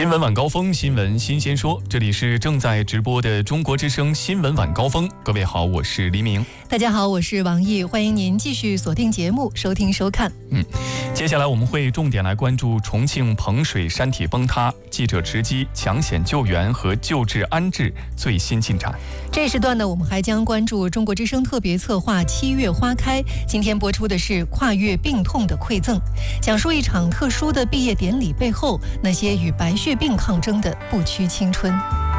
新闻晚高峰，新闻新鲜说，这里是正在直播的中国之声新闻晚高峰。各位好，我是黎明。 大家好，我是王毅，欢迎您继续锁定节目，收听收看。 接下来我们会重点来关注重庆彭水山体崩塌、记者直击抢险救援和救治安置最新进展。 这时段呢，我们还将关注中国之声特别策划7月花开。今天播出的是跨越病痛的馈赠，讲述一场特殊的毕业典礼背后那些与白血病抗争的不屈青春。